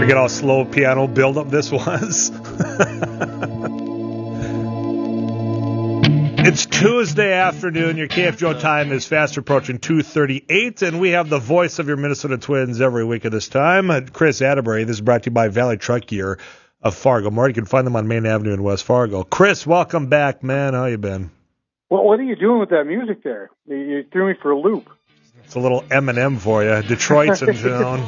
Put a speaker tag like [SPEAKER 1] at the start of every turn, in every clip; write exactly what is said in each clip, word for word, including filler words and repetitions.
[SPEAKER 1] Forget how slow piano build-up this was. It's Tuesday afternoon. Your K F G O time is fast approaching two thirty-eight, and we have the voice of your Minnesota Twins every week at this time, Chris Atterbury. This is brought to you by Valley Truck Gear of Fargo. More, you can find them on Main Avenue in West Fargo. Chris, welcome back, man. How you been?
[SPEAKER 2] Well, what are you doing with that music there? You threw me for a loop.
[SPEAKER 1] It's a little Eminem for you. Detroit's in town.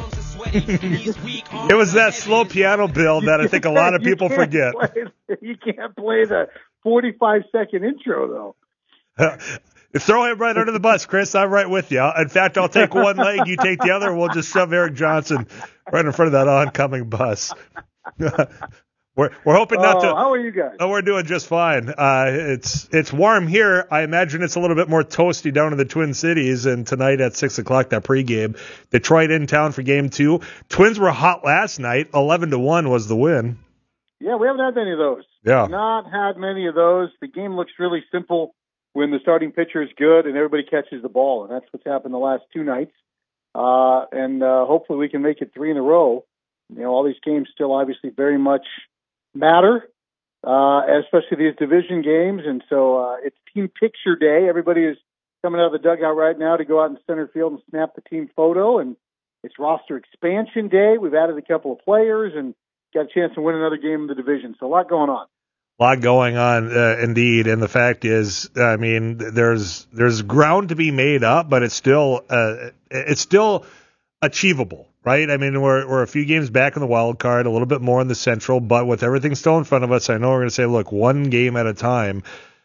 [SPEAKER 1] It was that slow piano build that I think a lot of people forget.
[SPEAKER 2] Play, you can't play the forty-five second intro, though.
[SPEAKER 1] Throw him right under the bus, Chris. I'm right with you. In fact, I'll take one leg, you take the other, and we'll just shove Eric Johnson right in front of that oncoming bus. We're we're hoping not
[SPEAKER 2] oh,
[SPEAKER 1] to.
[SPEAKER 2] How are you guys?
[SPEAKER 1] Oh, we're doing just fine. Uh, it's it's warm here. I imagine it's a little bit more toasty down in the Twin Cities. And tonight at six o'clock, that pregame, Detroit in town for game two. Twins were hot last night. Eleven to one was the win.
[SPEAKER 2] Yeah, we haven't had many of those.
[SPEAKER 1] Yeah,
[SPEAKER 2] not had many of those. The game looks really simple when the starting pitcher is good and everybody catches the ball, and that's what's happened the last two nights. Uh, and uh, hopefully we can make it three in a row. You know, all these games still obviously very much matter, uh, especially these division games. And so uh, it's team picture day. Everybody is coming out of the dugout right now to go out in center field and snap the team photo. And it's roster expansion day. We've added a couple of players and got a chance to win another game in the division. So a lot going on.
[SPEAKER 1] A lot going on, uh, indeed. And the fact is, I mean, there's there's ground to be made up, but it's still uh, it's still achievable. Right? I mean, we're we're a few games back in the wild card, a little bit more in the Central, but with everything still in front of us, I know we're going to say, look, one game at a time.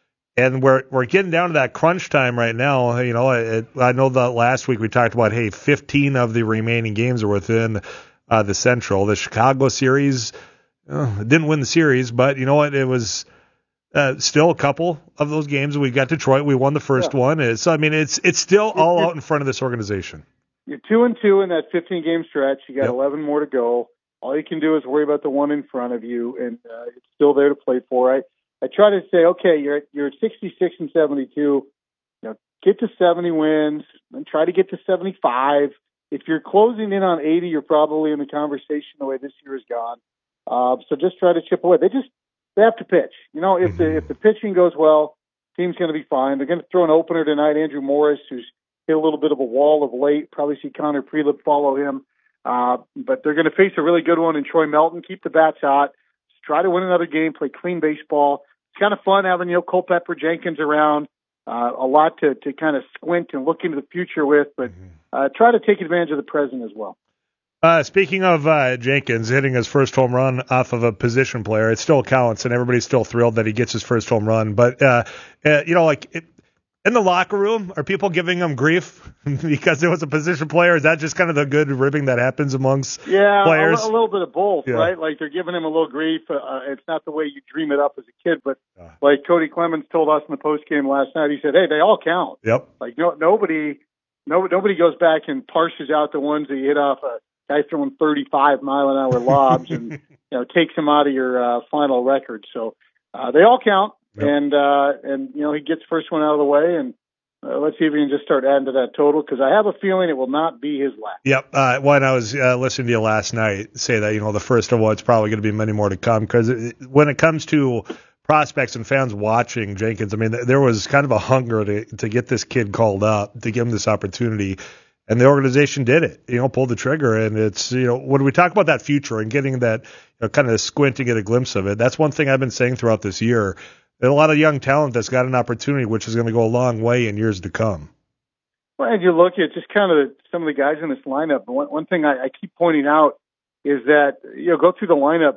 [SPEAKER 1] And we're we're getting down to that crunch time right now. You know, it, I know that last week we talked about, hey, fifteen of the remaining games are within uh, the Central. The Chicago series uh, didn't win the series, but you know what? It was uh, still a couple of those games. We got Detroit. We won the first
[SPEAKER 2] yeah.
[SPEAKER 1] one. So, I mean, it's it's still all out in front of this organization.
[SPEAKER 2] You're two and two in that fifteen game stretch. You got
[SPEAKER 1] yep.
[SPEAKER 2] eleven more to go. All you can do is worry about the one in front of you, and uh, it's still there to play for. I, I try to say, okay, you're at, you're at sixty-six and seventy-two. You know, get to seventy wins, and try to get to seventy-five. If you're closing in on eighty, you're probably in the conversation the way this year has gone. Uh, so just try to chip away. They just they have to pitch. You know, if the if the pitching goes well, team's going to be fine. They're going to throw an opener tonight. Andrew Morris, who's hit a little bit of a wall of late. Probably see Connor Prelip follow him. Uh, but they're going to face a really good one in Troy Melton. Keep the bats hot. Just try to win another game. Play clean baseball. It's kind of fun having, you know, Culpepper, Jenkins around. Uh, a lot to, to kind of squint and look into the future with. But uh, try to take advantage of the present as well.
[SPEAKER 1] Uh, speaking of uh, Jenkins hitting his first home run off of a position player, it still counts, and everybody's still thrilled that he gets his first home run. But, uh, uh, you know, like it, in the locker room, are people giving him grief because it was a position player? Is that just kind of the good ribbing that happens amongst
[SPEAKER 2] yeah,
[SPEAKER 1] players?
[SPEAKER 2] Yeah, a, a little bit of both, yeah. right? Like they're giving him a little grief. Uh, it's not the way you dream it up as a kid, but uh, like Cody Clemens told us in the postgame last night, he said, hey, they all count.
[SPEAKER 1] Yep.
[SPEAKER 2] Like no, nobody, no, nobody goes back and parses out the ones that you hit off a guy throwing thirty-five mile an hour lobs and, you know, takes him out of your uh, final record. So uh, they all count. Yep. And, uh, and, you know, he gets first one out of the way, and uh, let's see if we can just start adding to that total, because I have a feeling it will not be his last.
[SPEAKER 1] Yep. Uh, when I was uh, listening to you last night say that, you know, the first of what's probably going to be many more to come, because when it comes to prospects and fans watching Jenkins, I mean, there was kind of a hunger to, to get this kid called up, to give him this opportunity. And the organization did it, you know, pulled the trigger. And it's, you know, when we talk about that future and getting that, you know, kind of squint to get a glimpse of it, that's one thing I've been saying throughout this year. There's a lot of young talent that's got an opportunity, which is going to go a long way in years to come.
[SPEAKER 2] Well, and you look at just kind of some of the guys in this lineup. One, one thing I, I keep pointing out is that, you know, go through the lineup.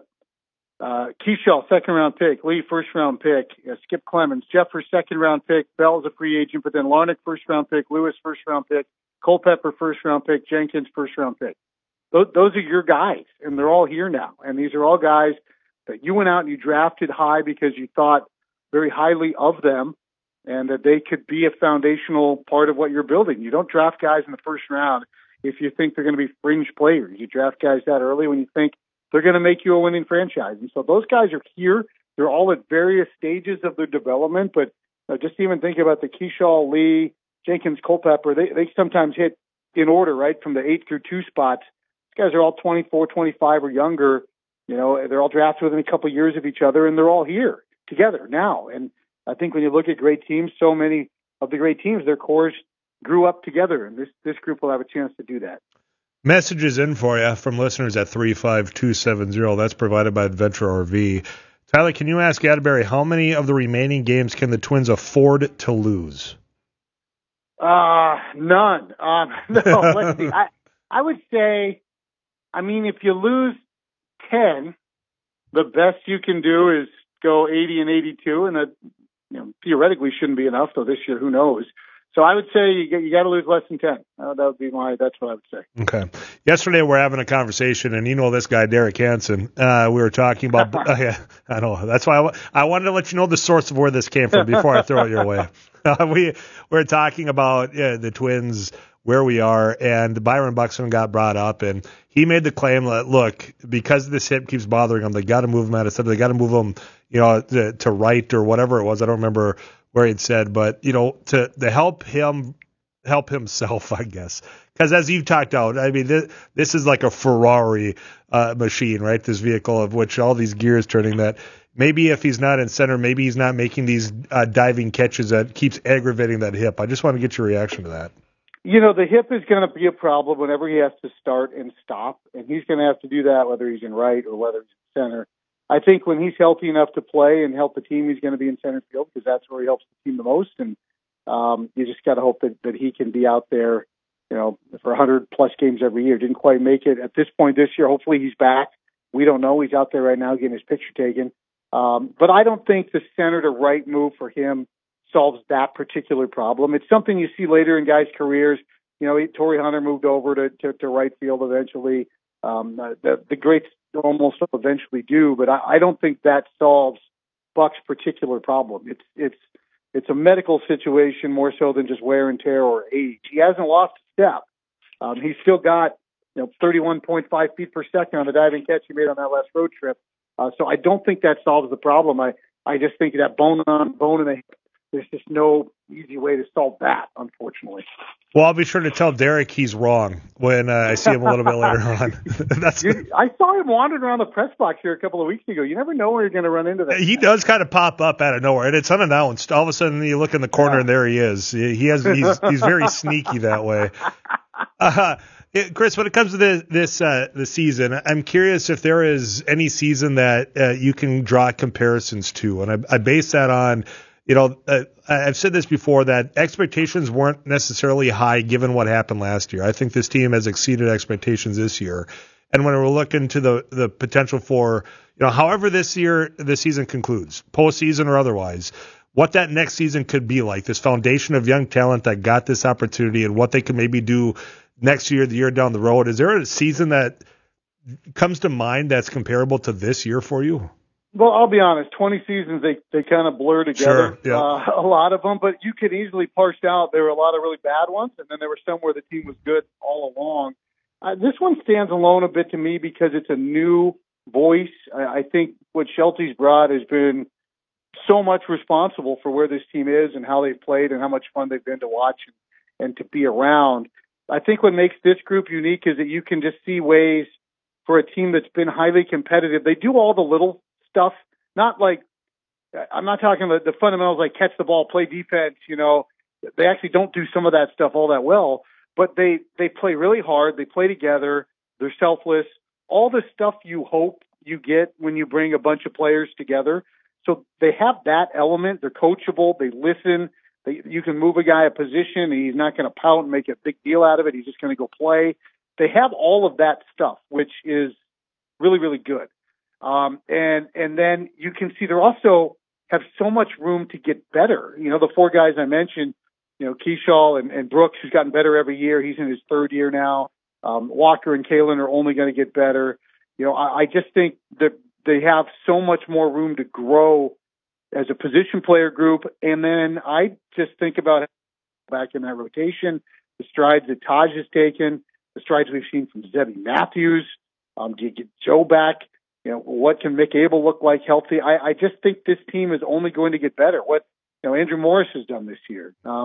[SPEAKER 2] Uh, Keishel, second round pick. Lee, first round pick. Uh, Skip Clemens. Jeffers, second round pick. Bell's a free agent, but then Larnach, first round pick. Lewis, first round pick. Culpepper, first round pick. Jenkins, first round pick. Those, those are your guys, and they're all here now. And these are all guys that you went out and you drafted high because you thought very highly of them, and that they could be a foundational part of what you're building. You don't draft guys in the first round if you think they're going to be fringe players. You draft guys that early when you think they're going to make you a winning franchise. And so those guys are here. They're all at various stages of their development, but uh, just even think about the Keishel, Lee, Jenkins, Culpepper. They, they sometimes hit in order, right, from the eight through two spots. These guys are all twenty-four, twenty-five or younger. You know, they're all drafted within a couple of years of each other, and they're all here together now. And I think when you look at great teams, so many of the great teams, their cores grew up together, and this this group will have a chance to do that.
[SPEAKER 1] Messages in for you from listeners at three five two seven zero. That's provided by Adventure R V. Tyler, can you ask Atterbury, how many of the remaining games can the Twins afford to lose?
[SPEAKER 2] Uh, none. Um, no, let's see. I, I would say, I mean, if you lose ten, the best you can do is go eighty and eighty-two, and that, you know, theoretically shouldn't be enough, though this year, who knows? So I would say you, you got to lose less than ten. Uh, that would be my, that's what I would say.
[SPEAKER 1] Okay. Yesterday we're having a conversation, and you know this guy, Derek Hansen. Uh, we were talking about, uh, yeah, I know. That's why I, I wanted to let you know the source of where this came from before I throw it your way. Uh, we we're talking about uh, the Twins, where we are, and Byron Buxton got brought up, and he made the claim that, look, because this hip keeps bothering him, they got to move him out of center. They got to move him, you know, to, to right or whatever it was. I don't remember where he'd said, but, you know, to, to help him, help himself, I guess. Because as you've talked out, I mean, this, this is like a Ferrari uh, machine, right? This vehicle of which all these gears turning, that maybe if he's not in center, maybe he's not making these uh, diving catches that keeps aggravating that hip. I just want to get your reaction to that.
[SPEAKER 2] You know, the hip is going to be a problem whenever he has to start and stop, and he's going to have to do that whether he's in right or whether he's in center. I think when he's healthy enough to play and help the team, he's going to be in center field because that's where he helps the team the most. And um, you just got to hope that, that he can be out there, you know, for one hundred plus games every year. Didn't quite make it at this point this year. Hopefully he's back. We don't know. He's out there right now getting his picture taken. Um, but I don't think the center to right move for him solves that particular problem. It's something you see later in guys' careers. You know, Torrey Hunter moved over to, to, to right field eventually. Um, the, the greats almost eventually do, but I, I don't think that solves Buck's particular problem. It's it's it's a medical situation more so than just wear and tear or age. He hasn't lost a step. Um, he's still got, you know, thirty-one point five feet per second on the diving catch he made on that last road trip. Uh, so I don't think that solves the problem. I, I just think that bone on bone in the hip, there's just no easy way to solve that, unfortunately.
[SPEAKER 1] Well, I'll be sure to tell Derek he's wrong when uh, I see him a little bit later on. That's
[SPEAKER 2] you, I saw him wandering around the press box here a couple of weeks ago. You never know where you're going to run into that.
[SPEAKER 1] He does kind of pop up out of nowhere, and it's unannounced. All of a sudden, you look in the corner, yeah. and there he is. He has he's he's very sneaky that way. Uh, it, Chris, when it comes to the, this uh, the season, I'm curious if there is any season that uh, you can draw comparisons to, and I, I base that on. You know, uh, I've said this before, that expectations weren't necessarily high given what happened last year. I think this team has exceeded expectations this year. And when we're looking to the, the potential for, you know, however this year, the season concludes, postseason or otherwise, what that next season could be like, this foundation of young talent that got this opportunity and what they could maybe do next year, the year down the road. Is there a season that comes to mind that's comparable to this year for you?
[SPEAKER 2] Well, I'll be honest, twenty seasons, they, they kind of blur together,
[SPEAKER 1] sure, yeah.
[SPEAKER 2] uh, a lot of them, but you could easily parse out. There were a lot of really bad ones, and then there were some where the team was good all along. Uh, this one stands alone a bit to me because it's a new voice. I, I think what Shelty's brought has been so much responsible for where this team is and how they've played and how much fun they've been to watch and, and to be around. I think what makes this group unique is that you can just see ways for a team that's been highly competitive. They do all the little stuff, not like, I'm not talking about the fundamentals like catch the ball, play defense, you know, they actually don't do some of that stuff all that well, but they, they play really hard. They play together. They're selfless. All the stuff you hope you get when you bring a bunch of players together. So they have that element. They're coachable. They listen. They, you can move a guy a position. And he's not going to pout and make a big deal out of it. He's just going to go play. They have all of that stuff, which is really, really good. Um, and, and then you can see they also have so much room to get better. You know, the four guys I mentioned, you know, Keyshaw and, and Brooks, who's gotten better every year. He's in his third year now. Um, Walker and Kalen are only going to get better. You know, I, I just think that they have so much more room to grow as a position player group. And then I just think about back in that rotation, the strides that Taj has taken, the strides we've seen from Zebby Matthews. Um, do you get Joe back? You know, what can Mick Abel look like healthy? I, I just think this team is only going to get better. What, you know, Andrew Morris has done this year. Um,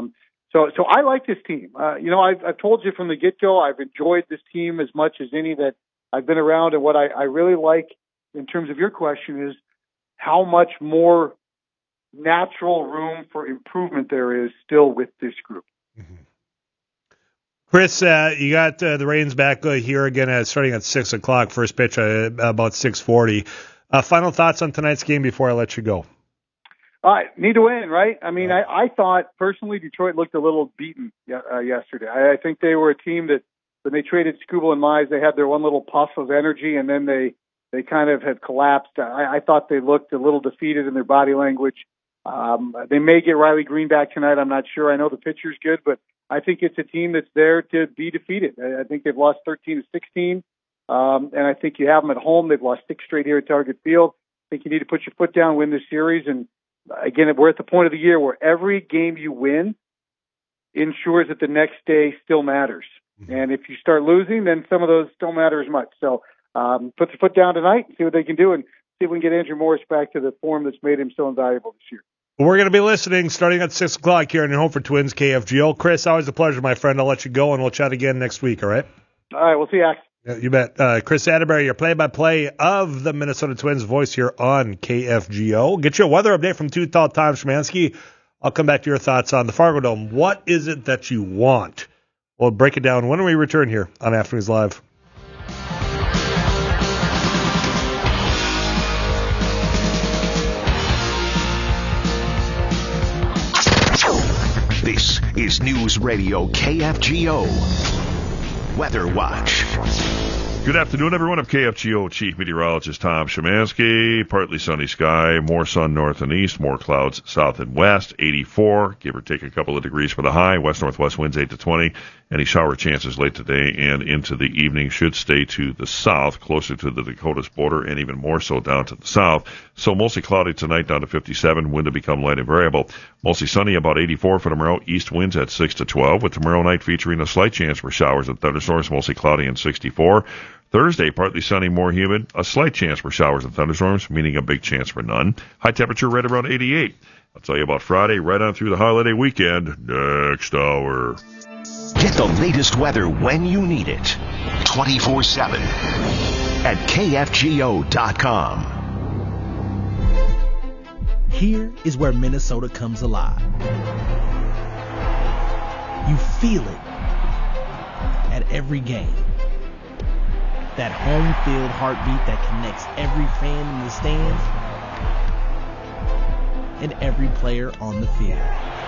[SPEAKER 2] So, so I like this team. Uh, you know, I've, I've told you from the get-go, I've enjoyed this team as much as any that I've been around. And what I, I really like in terms of your question is how much more natural room for improvement there is still with this group.
[SPEAKER 1] Mm-hmm. Chris, uh, you got uh, the Rains back uh, here again uh, starting at six o'clock, first pitch uh, about six forty. Uh, final thoughts on tonight's game before I let you go.
[SPEAKER 2] Uh, need to win, right? I mean, I, I thought personally Detroit looked a little beaten uh, yesterday. I, I think they were a team that when they traded Skubal and Mize, they had their one little puff of energy, and then they, they kind of have collapsed. I, I thought they looked a little defeated in their body language. Um, they may get Riley Green back tonight. I'm not sure. I know the pitcher's good, but I think it's a team that's there to be defeated. I, I think they've lost thirteen to sixteen, um, and I think you have them at home. They've lost six straight here at Target Field. I think you need to put your foot down, win this series, and again, we're at the point of the year where every game you win ensures that the next day still matters. Mm-hmm. And if you start losing, then some of those don't matter as much. So um, put your foot down tonight and see what they can do, and see if we can get Andrew Morris back to the form that's made him so invaluable this year.
[SPEAKER 1] We're going to be listening starting at six o'clock here on your home for Twins K F G O. Chris, always a pleasure, my friend. I'll let you go, and we'll chat again next week, all right?
[SPEAKER 2] All right, we'll see you.
[SPEAKER 1] Yeah, you bet. Uh, Chris Atterbury, your play-by-play of the Minnesota Twins voice here on K F G O. Get your weather update from Tooth Thought Tom Szymanski. I'll come back to your thoughts on the Fargo Dome. What is it that you want? We'll break it down when we return here on Afternoons Live.
[SPEAKER 3] This is News Radio K F G O. Weather Watch.
[SPEAKER 4] Good afternoon, everyone. I'm K F G O Chief Meteorologist Tom Szymanski. Partly sunny sky, more sun north and east, more clouds south and west. eighty-four, give or take a couple of degrees for the high. West-northwest winds eight to twenty. Any shower chances late today and into the evening should stay to the south, closer to the Dakotas border, and even more so down to the south. So mostly cloudy tonight, down to fifty-seven. Wind to become light and variable. Mostly sunny, about eighty-four for tomorrow. East winds at six to twelve, with tomorrow night featuring a slight chance for showers and thunderstorms, mostly cloudy and sixty-four. Thursday, partly sunny, more humid. A slight chance for showers and thunderstorms, meaning a big chance for none. High temperature right around eighty-eight. I'll tell you about Friday, right on through the holiday weekend, next hour.
[SPEAKER 3] Get the latest weather when you need it. twenty-four seven at K F G O dot com.
[SPEAKER 5] Here is where Minnesota comes alive. You feel it at every game. That home field heartbeat that connects every fan in the stands and every player on the field.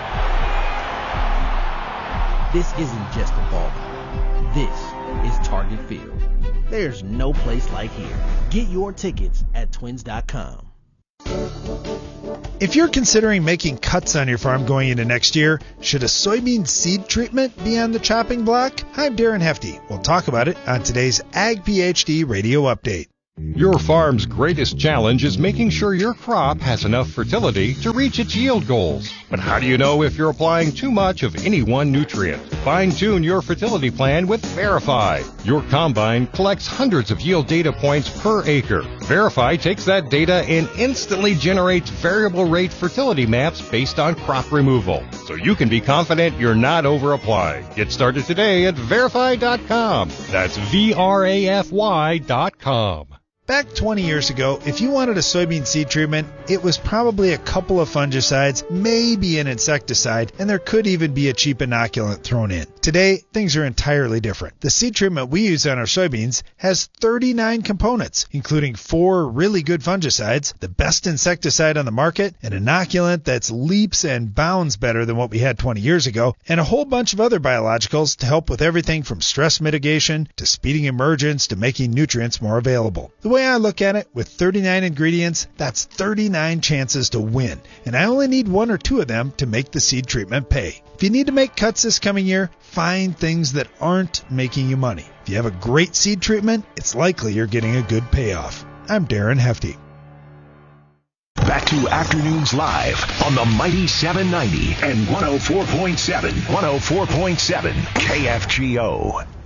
[SPEAKER 5] This isn't just a ballpark. This is Target Field. There's no place like here. Get your tickets at twins dot com.
[SPEAKER 6] If you're considering making cuts on your farm going into next year, should a soybean seed treatment be on the chopping block? I'm Darren Hefty. We'll talk about it on today's Ag PhD Radio Update.
[SPEAKER 7] Your farm's greatest challenge is making sure your crop has enough fertility to reach its yield goals. But how do you know if you're applying too much of any one nutrient? Fine-tune your fertility plan with Verify. Your combine collects hundreds of yield data points per acre. Verify takes that data and instantly generates variable rate fertility maps based on crop removal, so you can be confident you're not over-applying. Get started today at verify dot com. That's V R A F Y dot com.
[SPEAKER 6] Back twenty years ago, if you wanted a soybean seed treatment, it was probably a couple of fungicides, maybe an insecticide, and there could even be a cheap inoculant thrown in. Today, things are entirely different. The seed treatment we use on our soybeans has thirty-nine components, including four really good fungicides, the best insecticide on the market, an inoculant that's leaps and bounds better than what we had twenty years ago, and a whole bunch of other biologicals to help with everything from stress mitigation to speeding emergence to making nutrients more available. The way I look at it, with thirty-nine ingredients, that's thirty-nine chances to win, and I only need one or two of them to make the seed treatment pay. If you need to make cuts this coming year, find things that aren't making you money. If you have a great seed treatment, it's likely you're getting a good payoff. I'm Darren Hefty.
[SPEAKER 3] Back to Afternoons Live on the Mighty seven ninety and one oh four point seven. one oh four point seven K F G O.